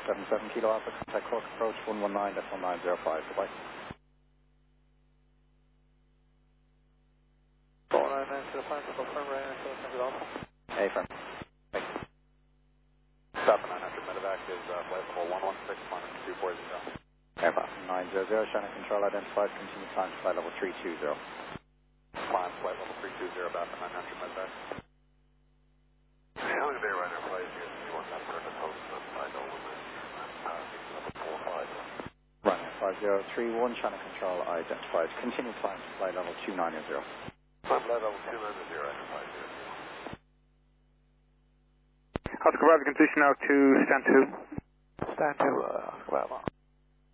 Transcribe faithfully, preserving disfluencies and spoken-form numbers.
five seven seven Kilo Alpha, contact Cork approach one one nine decimal nine zero five. Goodbye. four nine nine zero five, confirm right now, Kilo Alpha. Hey, firm. Hey. Stop nine hundred, medevac is uh, flight level one one six one two four zero. Aircraft nine zero zero, Shannon control identified, continue climb to flight level three two zero. Climb flight level three two zero, back to nine hundred, medevac. Yeah, look at there right now, flight here. You want that for the host on side over there. Level four five. Runway five zero three one, Shannon control identified, continue climb to flight level two nine zero. Climb flight level two nine zero, identified here. Oscar Bravo, completion now to stand two. Stand to, uh, well,